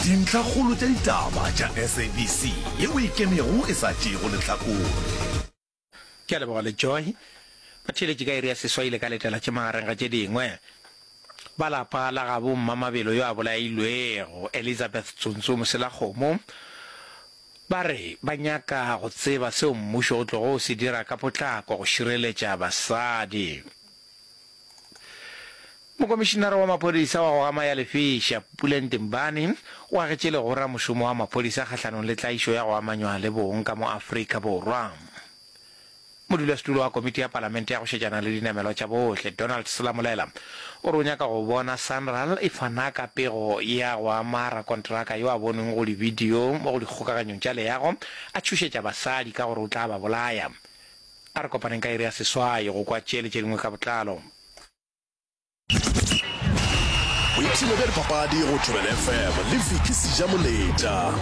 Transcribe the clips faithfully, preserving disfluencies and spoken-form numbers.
dintlha kgolo tša ditaba tša S A B C yeo e kemego e sa tšego lehlakore. Ke a leboga le Joy ba theletše ka iri ya seswaile ka letela tše magareng ga tše dingwe. Ba lapa la ga bomma Mabelo yo a bolailwego Elizabeth Tsuntsu Moselakgomo ba re ba nyaka go tseba seo mmušo o tlogo o se dira ka potlako go šireletša basadi. Mokomišinara wa maphodisa wa go gama ya Lefiša Puleng Timbane o agetše legora mošomo wa maphodisa kgahlanong le tlaišo ya go amanywa le bong ka mo Afrika Borwa. Modulasetulo wa komiti ya palamente ya go šetšana le dinamelo tša bohle Donald Selamolela o re o nyaka go bona Sanral e fana ka pego ya go amara kontraka yo a boneng go di-video mo go dikgokaganyong tša leago a tšhošetša basadi ka gore o tla ba bolaya. A re kopaneng ka iri ya seswai go kwa tšele tše dingwe ka botlalo. O ipsene ka dipapadi go Thobela F M le Viki Sejamoleta.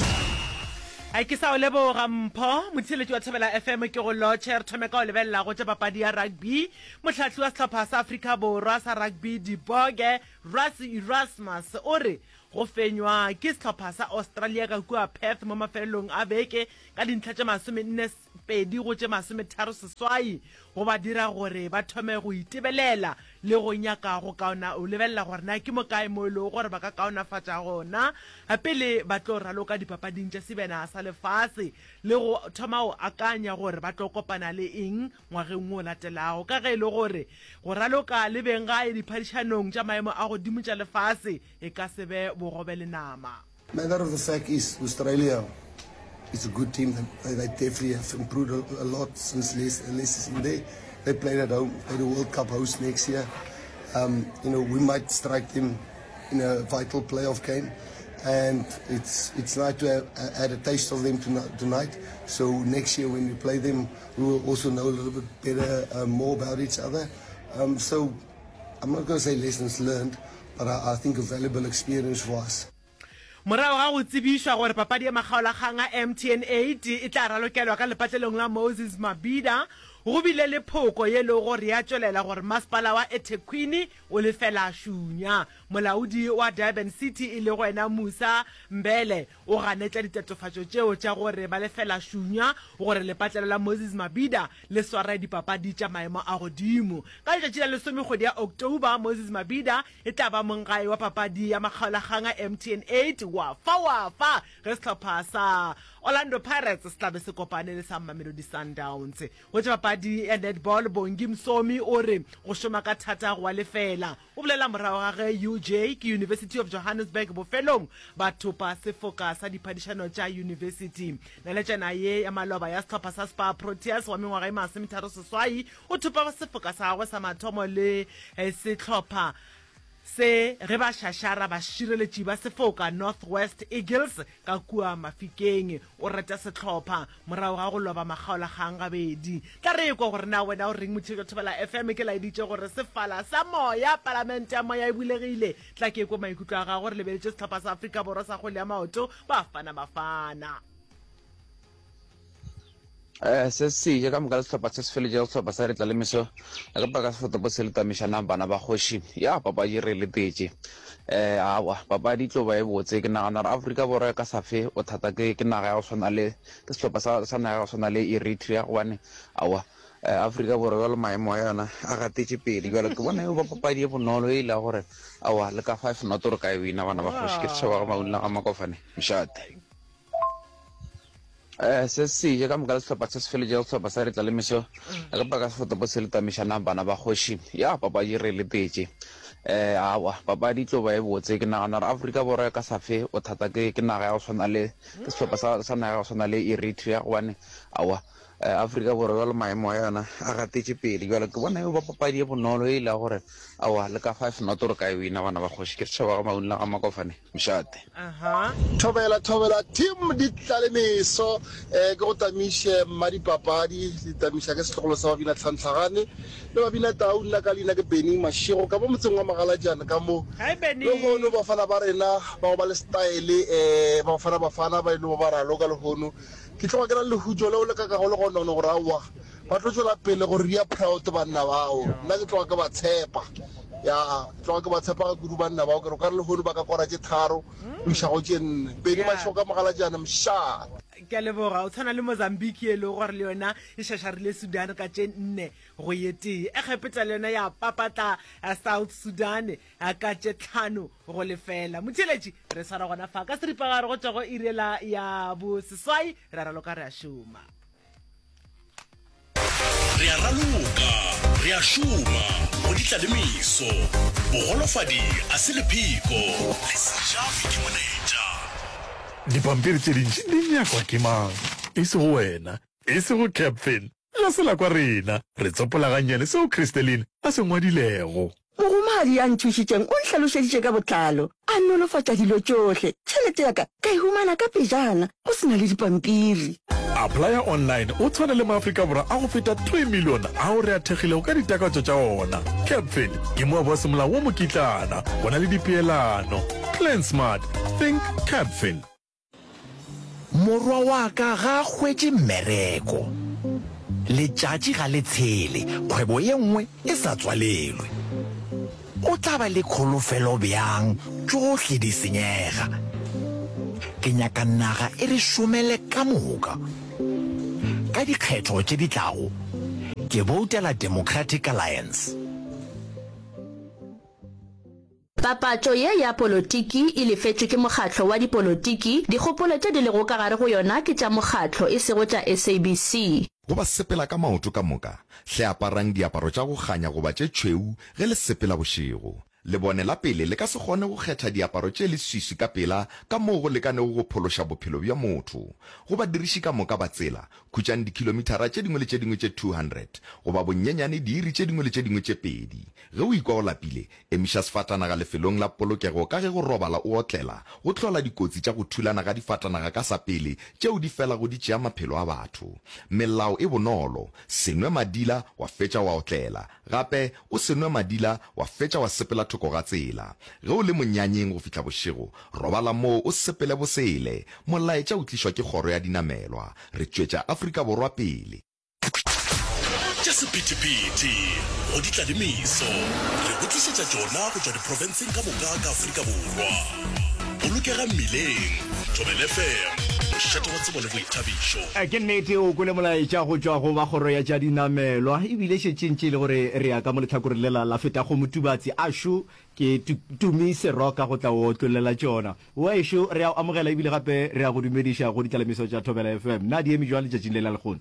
Ai ke sa o leboga mpho motheletši wa Thobela F M ke go lotšhe re thome ka o lebelela go tša papadi ya rugby. Mohlahlodi wa sehlopha sa Afrika Borwa sa rugby Diboge Rassie Erasmus o re go fenywa ke sehlopha sa Australia ka kua Perth mo mafelelong a beke ka dintlha tše masomenne pedi go tše masometharo seswai go ba dira gore ba thome go itebelela le go nyaka go kaona o lebelela gore na ke mo kae mo ile gore ba ka kaonafatša gona pele ba tlo raloka dipapading tša sebena sa lefase le go thoma go akanya gore ba tlo kopana le eng ngwageng o latelago ka ge e le gore go raloka le beng gae diphadišanong tša maemo a godimo tša lefase e ka sebe bogobe le nama. Matter of the fact is Australia it's a good team. They, they definitely have improved a, a lot since Les, Les is in there. They played at home. They're the World Cup host next year. Um, you know, we might strike them in a vital playoff game, and it's it's nice to have had a taste of them tonight. tonight. So next year when we play them, we will also know a little bit better, uh, more about each other. Um, so I'm not going to say lessons learned, but I, I think a valuable experience for us. Morago ga go tsebišwa gore papadi ya makgaolakgang a M T N eight e tla ralokelwa ka lepatlelong la Moses Mabhida go bile le phoko ye le gore ya tšwelela gore masepala wa eThekwini o lefela šunya. Molaodi wa Durban City e le go ena Musa Mbele o ganetša ditatofatšo tšeo tša gore ba lefela šunya gore lepatlelo la Moses Mabhida le swara dipapadi tša maemo a godimo. Ka letšatši la lesomekgwedi ya October Moses Mabhida e tla ba mongae wa papadi ya makgaolakgang a M T N eight wa fa wa fa ge sehlopha sa Orlando Pirates se tlabe se kopane le sa Mamelodi Sundowns. Go tša papadi ya netball Bongi Msomi o re go šoma ka thata go lefela o bolela morago ga ge U J ke University of Johannesburg bofelong ba thopa sefoka sa diphadišano tša university. Naletšana ye ya maloba ya sehlopha sa Spar Proteas wa mengwaga e masometharo seswai o thopa sefoka sa gagwe sa mathomo le sehlopha se ge ba šašara ba šireletši ba sefoka Northwest Eagles ka kua Mafikeng o rata sehlopha morago ga go loba makgaolakgang gabedi. Tla re ekwa gore na wena o reng motheletši wa Thobela F M ke laeditše gore sefala sa moya palamente ya moya e bulegile. Tla ke ekwa maikutlo a ga gore lebeletše sehlopha sa Afrika Borwa sa kgwele ya maoto Bafana Bafana. Eh se se ya ka mogala sehlopha se se feletse go sehlopha sa re tla le meso ka baka se foto se le tamišana bana ba kgoši ya papadi re le tetse eh awa papadi tlo ba e botse ke nagana re Afrika Borwa ka safe o thata ke ke naga ya go swana le ke sehlopha sa sa naga go swana le Eritrea gwane awa Afrika Borwa le maemo a yona a gatetse pele jalo ke bona e ba papadi e bonolo e la gore awa le ka five not re ka e wina bana ba kgoši ke tšhaba ga maunla ga makofane mshate. Eh se se ya ka mogala sehlopha se se feletse go sehlopha sa re tla le meso ka baka se foto se le tamišana bana ba kgoši ya papadi re le tetse eh awa papadi tlo ba e botse ke nagana re Afrika Borwa ka safe o thata ke ke naga ya go swana le ke sehlopha sa sa naga go swana le Eritrea gwane awa Afrika Borwa le maemo a yona a gatetse pele jalo ke bona e ba papadi e bonolo e la gore awa le ka five not re ka e wina bana ba kgoši ke tšhaba ga maunla ga makofane mshate. Aha Thobela Thobela team di tlale meso eh ke go tamiše madipapadi di tamiša ke setlogolo sa Babina Tlhantlhagane le Babina Taula ka lena ke Benny Mashego ka bo motseng wa Magalajana ka mo le gono ba fana ba rena ba go ba le style eh ba fana ba fana ba ile ba raloka le gono ke tloga ke ra le hujo le o le ka ka go le gono go rawa ba tlo tsela pele go ria proud banna bao nna ke tloga ke ba tshepa ya tloga ke ba tshepa ka kudu banna ba o kere o ka re le hono ba ka kora tse tharo o isa go tse nne Beni Mashego ka mogala jana msha ke leboga o tshwana le Mozambique e le gore le yona e shasharile Sudan ka tse nne go yete e khepeta le yona ya papata South Sudan a ka tse tlhano go lefela motheletši re sara gona fa ka seripa gare go tšwa go irela ya bo seswai ra raloka re a šoma re a raloka re a šoma go ditladimiso bogolofadi a se lephiko le sejafi ke moneta dipampiri tse dintši di nyakwa ke mang e se go wena e se go Capfin la sela kwa rena re tsopolaganyane seo Christeline a se ngwadilego mogomadi a nthušitšeng o ntlhalošeditše ka botlalo a nolofatša dilo tšohle tšhelete ya ka ka e humana ka pejana go sena le dipampiri applya online o tshwana le maaforika borwa a go feta three million ao re a thekgilego ka ditakatso tša ona Capfin ke moa boa semolao wo mokitlana go na le dipeelano plan smart think Capfin morwa wa ka ga hwetše mmereko letšatši ga le tshele kgwebo ye nngwe e sa tswalelwe o tla ba le kholofelo bjang tšohle di senyega ke nyaka naga e re šomele ka moka ka dikgetho tše di tlago ke voutela Democratic Alliance papatšo ye ya polotiki e lefetšwe ke mokgatlo wa dipolotiki dikgopolo tše di lego ka gare go yona ke tša mokgatlo e sego tša S A B C go ba sepela ka maoto ka moka hle aparang diaparo tša go ganya go ba tše tšweu ge le sepela bošego le bone la pele le ka se kgone go kgetha diaparo tše le swiswi ka pela ka moo go lekanego go phološa bophelo bja motho go ba diriši ka moka ba tsela khutšang dikilomitara tše dingwe le tše dingwe tše two hundred go ba bonnyenyane diiri tše dingwe le tše dingwe tše pedi ge o ikwa o lapile emiša sefatanaga lefelong la polokego ka ge go robala o otlela go tlhola dikotsi tša go thulana ga difatanaga ka sa pele tšeo di fela go di tšea maphelo a batho melao e bonolo senwe madila wa fetša wa otlela gape o senwe madila wa fetša wa sepela thoko ga tsela ge o le monyanyeng go fihla bošego robala moo o sepele bosele molaetša o tlišwa ke kgoro ya dinamelwa re tšwetša Afrika Borwa pele tša sephethephethe go ditladimiso re go tlišetša tšona go tšwa diprofenseng ka moka ka Afrika Borwa bolokega mmileng Thobela F M mošate wa tsebo le boithabišo ke nnete o kole molaetša go tšwa go ba kgoro ya tša dinamelwa ebile šetšentše le gore re ya ka mo letlhakore lela la feta go motubatsi ašu ke tumise roka go tla o tlolela tšona wešo re a amogela ebile gape re a go dumediša go ditlalemiso tša Thobela F M nna di eme jwa letšatšing lela lekgono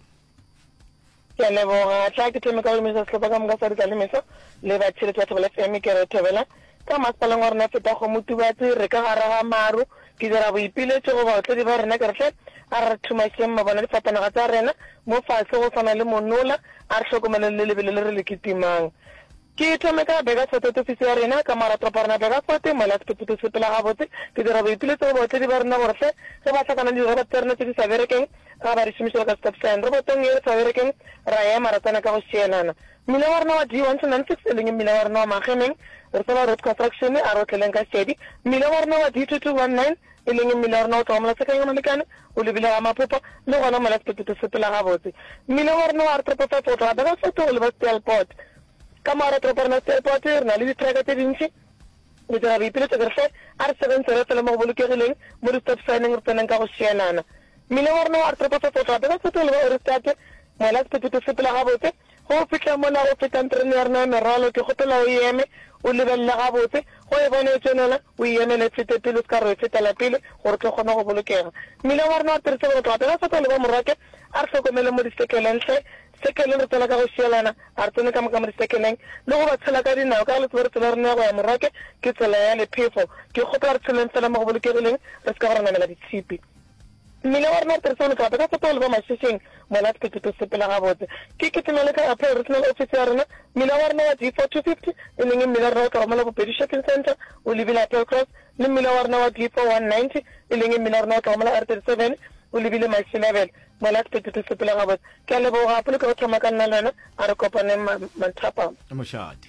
ke leboga tla ke thome ka go dumedisa sehlopha ka moka sa ditlalemiso le batšheletši ba Thobela F M ke re Thobela ka masepaleng wa rena feta go motubatsi re ka gare ga maru ke dira boipiletšo go baotledi ba rena ke re hle a re thumašeng mabona difatanaga tša rena mo fase go swana le monola a re hlokomeleng le lebele le re le ketimang ke thome ka Begasfort ofisi ya rena ka maratropa rena Begasfort mola sephetho sepela gabotse ke dira boipiletšo go baotledi ba rena gore hle ge ba tlhakana le dirobot tša rena tse di sa berekeng ga ba re šomišela ka stop sign robotong ye re sa berekeng ra ema ra tsena ka go šielana mmila wa rena wa D one two nine six e leng mmila wa rena wa magemeng re tseba road construction a rotleleng ka šedi mmila wa rena wa D two two one nine e leng mmila wa rena o tloga molatsekeng molekane o lebile ga mapopo le gona mola sephetho sepela gabotse mmila wa rena wa re tropo five o tloga Begasfort go leba Stelport ka moara tropo rena Stelport re na le ditraka tse dintši re dira boipiletšo ke re hle a re sebentse re tsele mo go bolokegileng mo di-stop signeng re tseneng ka go šielana mmila wa rena wa re tropo five o tloga Begasfort go leba Oristate mola sephetho sepela gabotse go fitlha mola go fetang terene ya rena ya merwalo ke gopela o eme o lebelele gabotse go e bone e tsenela o emele fete pele o se ka re e fetela pele gore tlo kgona go bolokega mmila wa rena wa tirise go tloga Begasfort le ba morake a re hlokomele mo disekeleng hle sekeleng re tsela ka go šielana a re tsene ka moka mo disekeleng le go ba tshela ka dinao ka le tsebe re tsela rena ya go ya morake ke tsela ya lephefo ke gopela re tsheleng fela mo go bolokegileng re se ka go re namela ditshipi mmila wa rena re tirise go tloga Begasfort le ba mašhišeng mola sephetho sepela gabotse ke ketemele ka apply regional office ya rena mmila wa rena wa D four two fifty e leng mmila wa rena o tloga mola Bopedi shopping center o lebile Apple Cross le mmila wa rena wa D four one ninety e leng mmila wa rena o tloga mola R thirty-seven o lebile Mašilebele mola sephetho sepela gabotse ke a leboga gape le ka go thoma ka nna le wena a re kopaneng mathapama mošate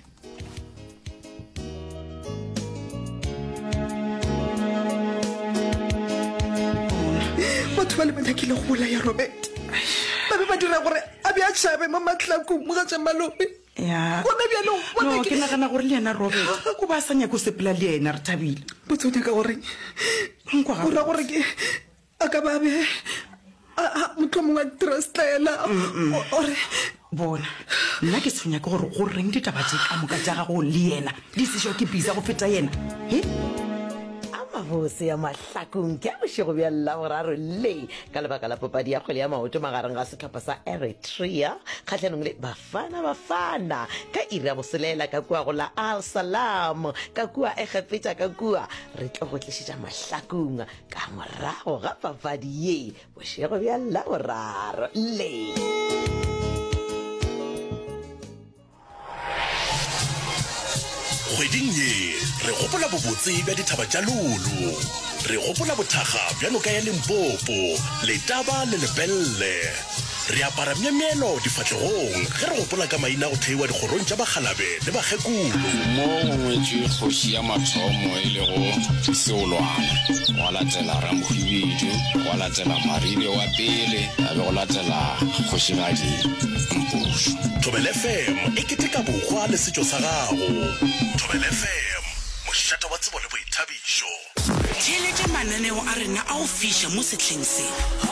batho ba le bathakile go bola ya Robert ba be ba dira gore a be a tšhabe mo matlakong mo ga tša malope ya Bona bjalo, bona no ke- ke nagana gore le ena Robert o ba sa nyako sepela le ena re thabile botse o nyaka gore nkwa o ra gore ke a ka ba be motho mongwe a trustela ore bona nna ke tshwenya ke gore go reng ditaba tse ka moka tša gago le ena di sešo ke bisa go feta yena e mabose ya mahlakong ke a bošego bja laboraro le ka lebaka la popadi ya kgwele ya maoto magareng ga setlhopha sa Eritrea kgatlhanong le bafana bafana ka iri ya boselela ka kua go la Al Salam ka kua e kgafetša ka kua re tlo go tlišetša mahlakong ka morago ga papadi ye bošego bja laboraro le kgweding ye re gopola bobotse bja dithaba tša lolo re gopola bothakga bja noka ya Limpopo letaba le lepelle re apara memelo difatlegong ge re gopola ka maina go theiwa dikgorong tša bakgalabe le bakgekolo mo ngwetše kgoši ya mathomo e lego seolwana wa latela ramohwibidu wa latela marire wa pele a be go latela kgošigadi mpušu Thobela F M e keteka bokgwa le setšo sa gago Thobela F M mošata wa tsebo le boithabišo theletša mananeo a rena a go fiša mo sehleng se